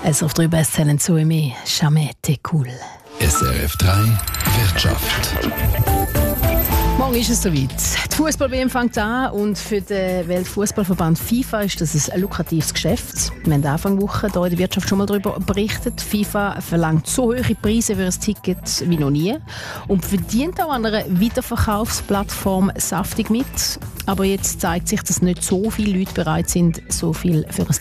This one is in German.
Es auf 3 Bestseller zu mir. Jamais été cool. SRF 3 Wirtschaft. Morgen ist es soweit. Die Fußball-WM fängt an und für den Weltfußballverband FIFA ist das ein lukratives Geschäft. Wir haben Anfang Woche hier in der Wirtschaft schon mal darüber berichtet. FIFA verlangt so hohe Preise für ein Ticket wie noch nie und verdient auch an einer Wiederverkaufsplattform saftig mit. Aber jetzt zeigt sich, dass nicht so viele Leute bereit sind, so viel für ein